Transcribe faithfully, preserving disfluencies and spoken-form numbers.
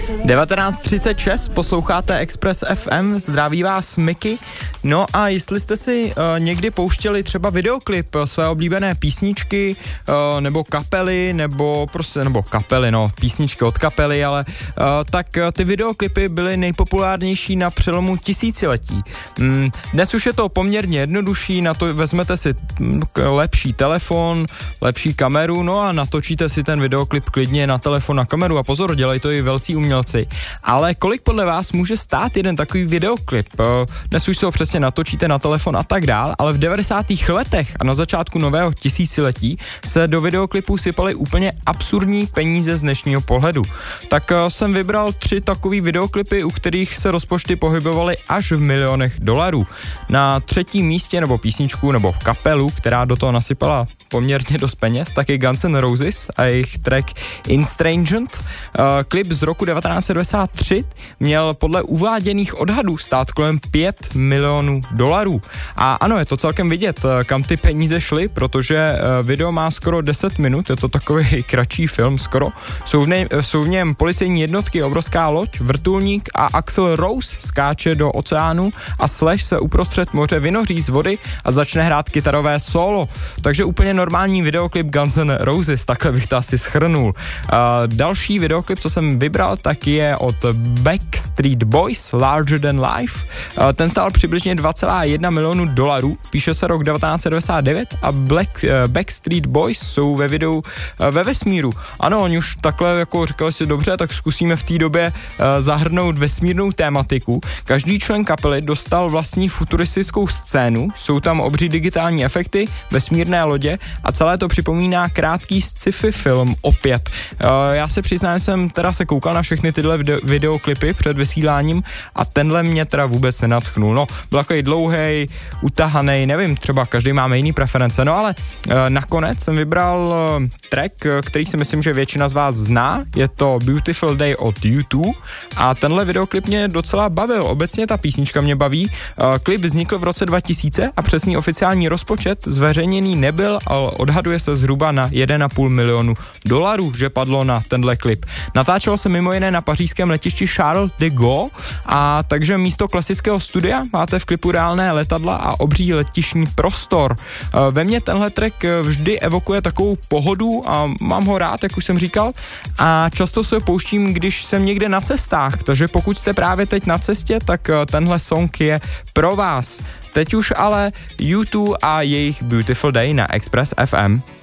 devatenáct třicet šest, posloucháte Express F M, zdraví vás Miky. No a jestli jste si uh, někdy pouštěli třeba videoklip své oblíbené písničky, uh, nebo kapely, nebo prostě, nebo kapely, no, písničky od kapely, ale uh, tak uh, ty videoklipy byly nejpopulárnější na přelomu tisíciletí. Mm, dnes už je to poměrně jednodušší, na to vezmete si lepší telefon, lepší kameru, no a natočíte si ten videoklip klidně na telefon, na kameru a pozor, dělají to i velcí umělci. Ale kolik podle vás může stát jeden takový videoklip? Dnes už se ho přesně natočíte na telefon a tak dál, ale v devadesátých letech a na začátku nového tisíciletí se do videoklipů sypaly úplně absurdní peníze z dnešního pohledu. Tak jsem vybral tři takový videoklipy, u kterých se rozpočty pohybovaly až v milionech dolarů. Na třetím místě nebo písničku nebo kapelu, která do toho nasypala poměrně dost peněz, tak je Guns N' Roses a jejich track Estranged. Klip z roku devatenáct set devadesát tři měl podle uváděných odhadů stát kolem pět milionů dolarů. A ano, je to celkem vidět, kam ty peníze šly, protože video má skoro deset minut, je to takový kratší film skoro. Jsou v, nej, jsou v něm policejní jednotky, obrovská loď, vrtulník a Axl Rose skáče do oceánu a Slash se uprostřed moře vynoří z vody a začne hrát kytarové solo. Takže úplně normální videoklip Guns N' Roses, takhle bych to asi shrnul. Uh, další videoklip, co jsem vybral, tak je od Backstreet Boys, Larger Than Life. Uh, ten stál přibližně dva celá jedna milionu dolarů, píše se rok devatenáct set devadesát devět a Black, uh, Backstreet Boys jsou ve videu uh, ve vesmíru. Ano, oni už takhle jako říkali si dobře, tak zkusíme v té době uh, zahrnout vesmírnou tématiku. Každý člen kapely dostal vlastní futuristickou scénu, jsou tam obří digitální efekty, vesmírné lodě a celé to připomíná krátký sci-fi film opět. Uh, já se přiznám, jsem teda se koukal na všechny tyhle video, videoklipy před vysíláním a tenhle mě teda vůbec nenadchnul. No, byl takový dlouhej, utahanej, nevím, třeba každý máme jiný preference, no ale uh, nakonec jsem vybral uh, track, který si myslím, že většina z vás zná, je to Beautiful Day od U dva a tenhle videoklip mě docela bavil, obecně ta písnička mě baví. Uh, klip vznikl v roce dva tisíce a přesný oficiální rozpočet zveřejněný nebyl, ale odhaduje se zhruba na jeden a půl milionu dolarů, že padlo na tenhle klip. Natáčelo se mimo jiné na pařížském letišti Charles de Gaulle a takže místo klasického studia máte v klipu reálné letadla a obří letišní prostor. Ve mně tenhle track vždy evokuje takovou pohodu a mám ho rád, jak už jsem říkal, a často se pouštím, když jsem někde na cestách, takže pokud jste právě teď na cestě, tak tenhle song je pro vás. Teď už ale U dva a jejich Beautiful Day na Express F M.